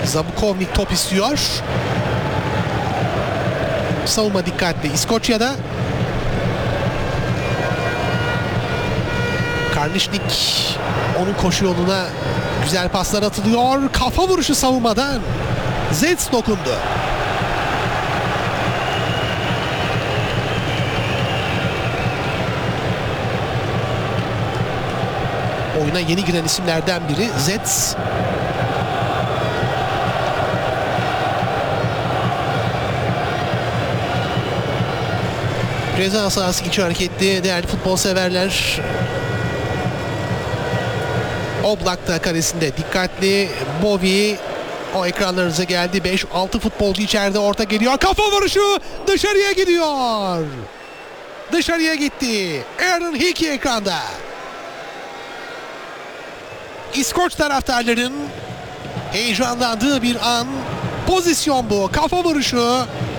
Zabukovnik top istiyor. Savunma dikkatli İskoçya'da. Karnişnik onun koşu yoluna güzel paslar atılıyor. Kafa vuruşu savunmadan. Zets dokundu. Oyuna yeni giren isimlerden biri Zets. Ceza sahası içi hareketli değerli futbol severler. Oblak da karesinde dikkatli. Bowie o ekranlarınıza geldi. 5-6 futbolcu içeride, orta geliyor. Kafa vuruşu dışarıya gidiyor. Dışarıya gitti. Aaron Hickey ekranda. İskoç taraftarların heyecanlandığı bir an. Pozisyon bu. Kafa vuruşu.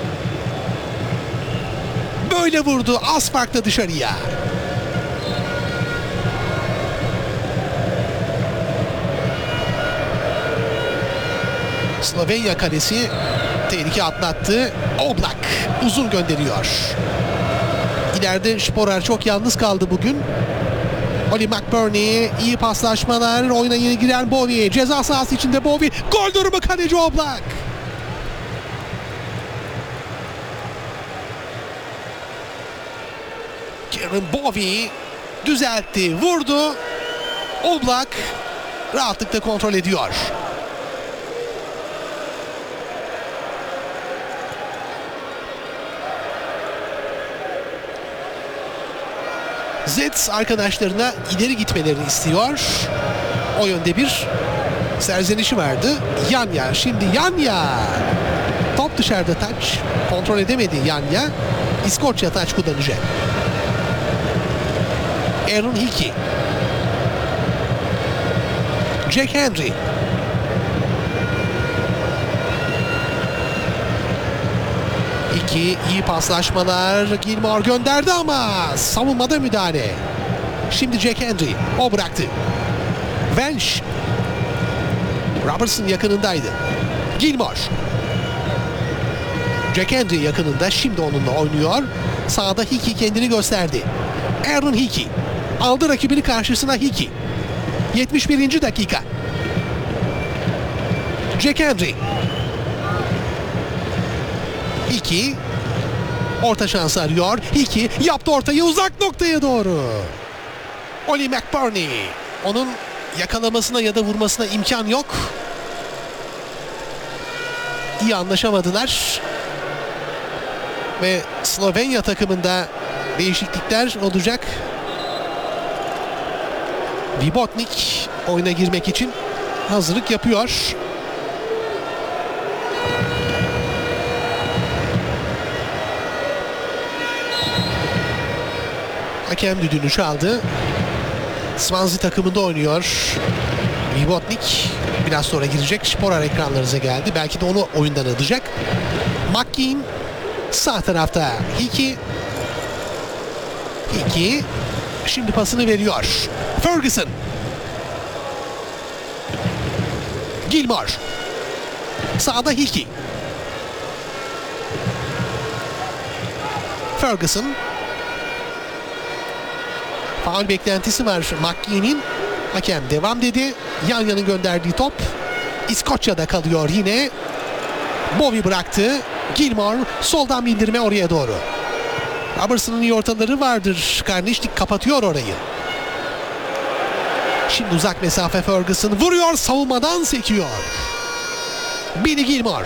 Böyle vurdu. Az farkla dışarıya. Slovenya kalesi tehlike atlattı. Oblak uzun gönderiyor. İleride Sporar çok yalnız kaldı bugün. Oli McBurney, iyi paslaşmalar. Oyuna yeni giren Bowie. Ceza sahası içinde Bowie. Gol durumu kaleci Oblak. Kieran Bowie düzeltti, vurdu. Oblak rahatlıkla kontrol ediyor. Zets arkadaşlarına ileri gitmelerini istiyor. O yönde bir serzenişi vardı. Yanya, şimdi Yanya. Top dışarıda, taç. Kontrol edemedi Yanya. İskoçya taç kullanacak. Aaron Hickey. Jack Henry. İyi paslaşmalar. Gilmore gönderdi ama savunmada müdahale. Şimdi Jack Henry. O bıraktı. Welsh. Robertson yakınındaydı. Gilmore. Jack Henry yakınında. Şimdi onunla oynuyor. Sağda Hickey kendini gösterdi. Aaron Hickey. Aldı rakibini karşısına Hickey. 71. dakika. Jack Henry. Hickey orta şansı arıyor. Hickey yaptı ortayı uzak noktaya doğru. Oli McBurney. Onun yakalamasına ya da vurmasına imkan yok. İyi anlaşamadılar. Ve Slovenya takımında değişiklikler olacak. Vibotnik oyuna girmek için hazırlık yapıyor. Hakem düdüğünü çaldı. Swansea takımında oynuyor Vibotnik. Biraz sonra girecek. Sporar ekranlarınıza geldi. Belki de onu oyundan alacak. McKean sağ tarafta. Hickey. Şimdi pasını veriyor. Ferguson. Gilmore. Sağda Hickey. Ferguson. Faul beklentisi var McKean'in. Hakem devam dedi. Yanya'nın gönderdiği top İskoçya'da kalıyor yine. Bowie bıraktı. Gilmore soldan bindirme oraya doğru. Robertson'ın iyi ortaları vardır. Karnişnik kapatıyor orayı. Şimdi uzak mesafe Ferguson vuruyor, savunmadan sekiyor. Billy Gilmore.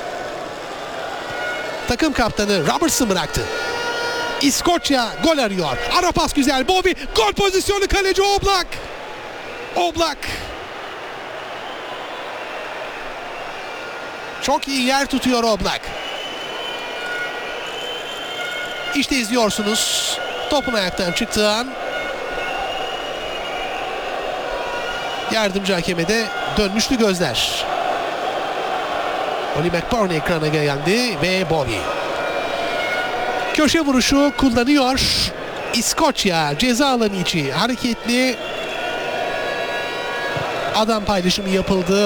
Takım kaptanı Robertson bıraktı. İskoçya gol arıyor. Ara pas güzel. Bowie gol pozisyonu, kaleci Oblak. Oblak. Çok iyi yer tutuyor Oblak. İşte izliyorsunuz. Topun ayaktan çıktığı an. Yardımcı hakeme de dönmüştü gözler. Oli McBurney ekrana geldi ve Bowie. Köşe vuruşu kullanıyor. İskoçya ceza alanı içi hareketli. Adam paylaşımı yapıldı.